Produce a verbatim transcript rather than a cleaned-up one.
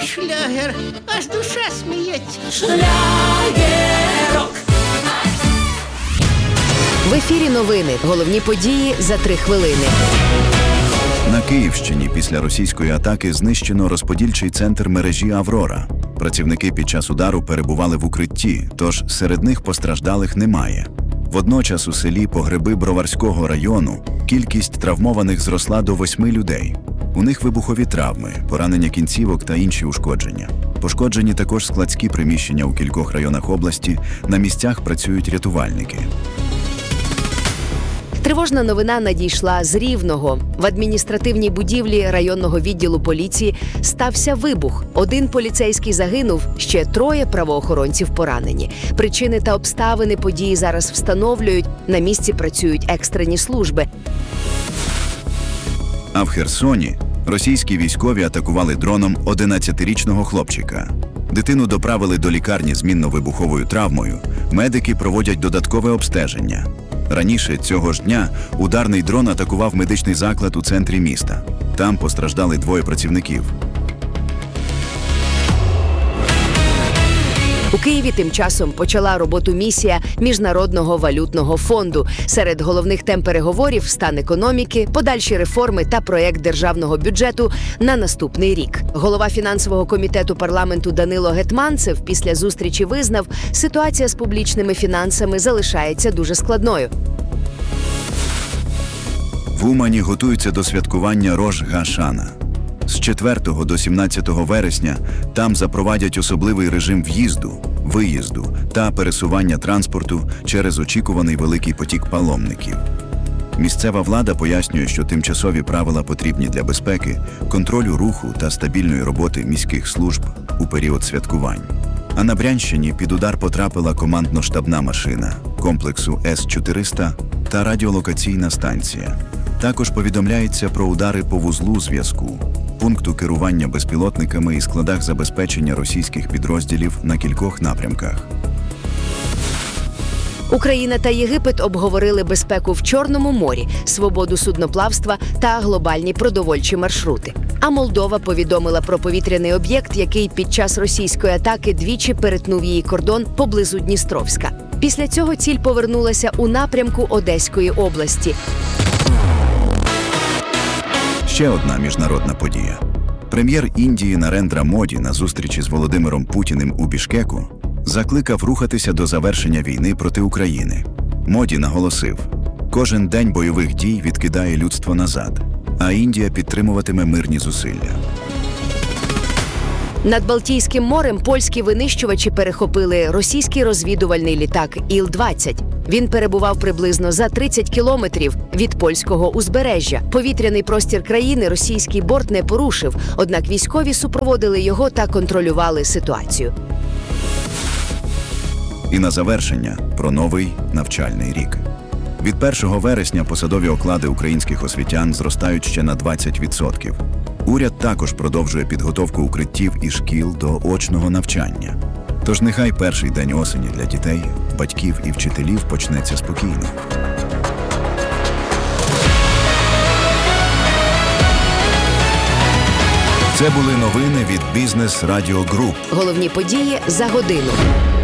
шлягер, аж душа сміється. Шлягерок. В ефірі новини. Головні події за три хвилини. На Київщині після російської атаки знищено розподільчий центр мережі «Аврора». Працівники під час удару перебували в укритті, тож серед них постраждалих немає. Водночас у селі Погреби Броварського району кількість травмованих зросла до восьми людей. У них вибухові травми, поранення кінцівок та інші ушкодження. Пошкоджені також складські приміщення у кількох районах області, на місцях працюють рятувальники. Тривожна новина надійшла з Рівного. В адміністративній будівлі районного відділу поліції стався вибух. Один поліцейський загинув, ще троє правоохоронців поранені. Причини та обставини події зараз встановлюють. На місці працюють екстрені служби. А в Херсоні російські військові атакували дроном одинадцятирічного хлопчика. Дитину доправили до лікарні з мінно-вибуховою травмою. Медики проводять додаткове обстеження. Раніше цього ж дня ударний дрон атакував медичний заклад у центрі міста. Там постраждали двоє працівників. У Києві тим часом почала роботу місія Міжнародного валютного фонду. Серед головних тем переговорів – стан економіки, подальші реформи та проєкт державного бюджету на наступний рік. Голова фінансового комітету парламенту Данило Гетманцев після зустрічі визнав, ситуація з публічними фінансами залишається дуже складною. В Умані готуються до святкування Рош га-Шана. З четвертого до сімнадцятого вересня там запровадять особливий режим в'їзду, виїзду та пересування транспорту через очікуваний великий потік паломників. Місцева влада пояснює, що тимчасові правила потрібні для безпеки, контролю руху та стабільної роботи міських служб у період святкувань. А на Брянщині під удар потрапила командно-штабна машина комплексу С чотириста та радіолокаційна станція. Також повідомляється про удари по вузлу зв'язку, пункту керування безпілотниками і складах забезпечення російських підрозділів на кількох напрямках. Україна та Єгипет обговорили безпеку в Чорному морі, свободу судноплавства та глобальні продовольчі маршрути. А Молдова повідомила про повітряний об'єкт, який під час російської атаки двічі перетнув її кордон поблизу Дністровська. Після цього ціль повернулася у напрямку Одеської області. Ще одна міжнародна подія. Прем'єр Індії Нарендра Моді на зустрічі з Володимиром Путіним у Бішкеку закликав рухатися до завершення війни проти України. Моді наголосив, кожен день бойових дій відкидає людство назад, а Індія підтримуватиме мирні зусилля. Над Балтійським морем польські винищувачі перехопили російський розвідувальний літак Іл двадцять. Він перебував приблизно за тридцять кілометрів від польського узбережжя. Повітряний простір країни російський борт не порушив, однак військові супроводили його та контролювали ситуацію. І на завершення про новий навчальний рік. Від першого вересня посадові оклади українських освітян зростають ще на двадцять відсотків. Уряд також продовжує підготовку укриттів і шкіл до очного навчання. Тож нехай перший день осені для дітей, батьків і вчителів почнеться спокійно. Це були новини від Бізнес Радіо Груп. Головні події за годину.